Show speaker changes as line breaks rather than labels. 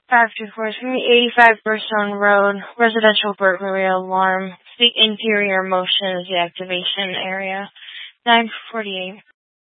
524 85 Burstone Road, residential burglary alarm. The interior motion is the activation area. 948.